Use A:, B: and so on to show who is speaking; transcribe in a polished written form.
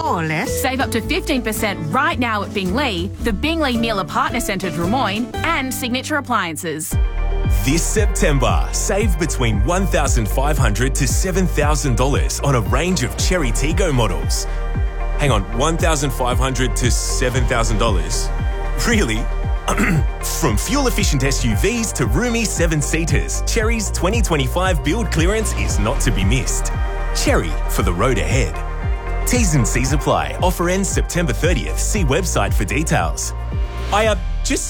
A: more or less.
B: Save up to 15% right now at Binglee, the Binglee Miele Partner Centre Drummoyne, and Signature Appliances.
C: This September, save between $1,500 to $7,000 on a range of Chery Tiggo models. Hang on, $1,500 to $7,000? Really? From fuel-efficient SUVs to roomy seven-seaters, Chery's 2025 build clearance is not to be missed. Chery, for the road ahead. T's and C's apply. Offer ends September 30th. See website for details. Just